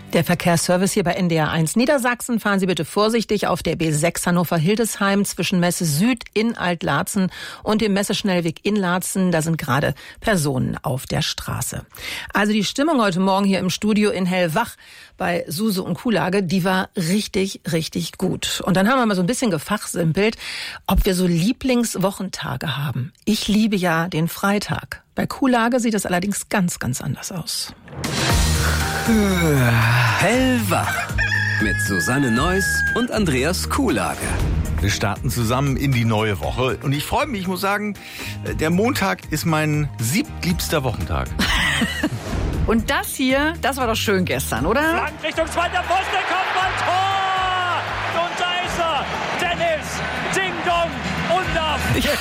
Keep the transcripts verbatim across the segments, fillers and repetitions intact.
Der Verkehrsservice hier bei N D R eins Niedersachsen. Fahren Sie bitte vorsichtig auf der B sechs Hannover-Hildesheim zwischen Messe Süd in Alt-Laatzen und dem Messeschnellweg in Laatzen. Da sind gerade Personen auf der Straße. Also die Stimmung heute Morgen hier im Studio in Hellwach bei Suse und Kuhlage, die war richtig, richtig gut. Und dann haben wir mal so ein bisschen gefachsimpelt, ob wir so Lieblingswochentage haben. Ich liebe ja den Freitag. Bei Kuhlage sieht das allerdings ganz, ganz anders aus. Hellwach mit Susanne Neuss und Andreas Kuhlage. Wir starten zusammen in die neue Woche und ich freue mich, ich muss sagen, der Montag ist mein siebtliebster Wochentag. Und das hier, das war doch schön gestern, oder? Flank Richtung zweiter Pfosten, Kopfball, Tor! Und da ist er, Dennis, Ding Dong, Undaff.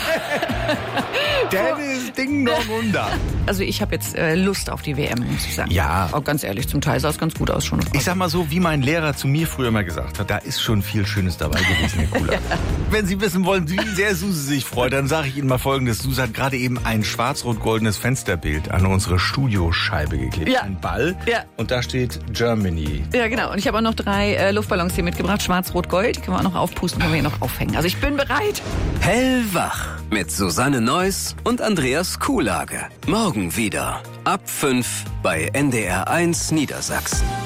Dennis, Ding Dong, Undaff. Also ich habe jetzt äh, Lust auf die W M, muss ich sagen. Ja. Auch ganz ehrlich, zum Teil sah es ganz gut aus schon. Ich sag mal so, wie mein Lehrer zu mir früher mal gesagt hat, da ist schon viel Schönes dabei gewesen, Herr Kuhlage. Ja. Wenn Sie wissen wollen, wie sehr Suse sich freut, dann sage ich Ihnen mal Folgendes. Suse hat gerade eben ein schwarz-rot-goldenes Fensterbild an unsere Studioscheibe geklebt. Ja. Ein Ball. Ja. Und da steht Germany. Ja, genau. Und ich habe auch noch drei äh, Luftballons hier mitgebracht. Schwarz-Rot-Gold. Die können wir auch noch aufpusten, können wir hier noch aufhängen. Also ich bin bereit. Hellwach mit Susanne Neuss und Andreas Kuhlage. Morgen wieder ab fünf bei N D R eins Niedersachsen.